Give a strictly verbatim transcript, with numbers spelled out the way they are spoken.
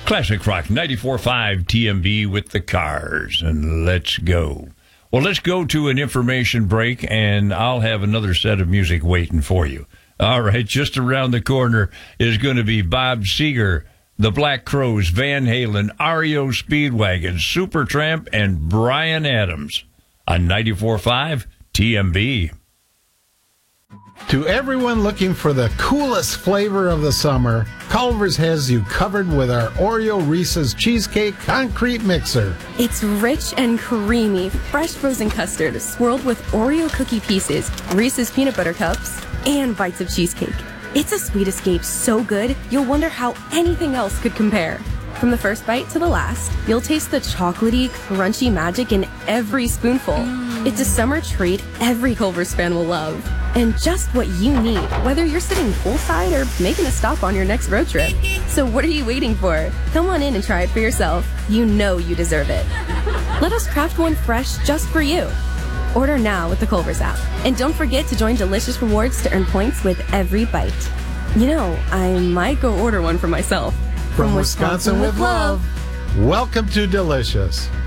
Classic Rock ninety-four point five T M V with the Cars, and let's go. Well, let's go to an information break, and I'll have another set of music waiting for you. All right, just around the corner is going to be Bob Seger, the Black Crowes, Van Halen, R E O Speedwagon, Supertramp, and Bryan Adams on ninety-four point five T M V. To everyone looking for the coolest flavor of the summer, Culver's has you covered with our Oreo Reese's Cheesecake Concrete Mixer. It's rich and creamy, fresh frozen custard swirled with Oreo cookie pieces, Reese's peanut butter cups, and bites of cheesecake. It's a sweet escape so good, you'll wonder how anything else could compare. From the first bite to the last, you'll taste the chocolatey, crunchy magic in every spoonful. Mm. It's a summer treat every Culver's fan will love. And just what you need, whether you're sitting poolside or making a stop on your next road trip. So what are you waiting for? Come on in and try it for yourself. You know you deserve it. Let us craft one fresh just for you. Order now with the Culver's app. And don't forget to join Delicious Rewards to earn points with every bite. You know, I might go order one for myself. From, From Wisconsin, Wisconsin with love. Welcome to Delicious.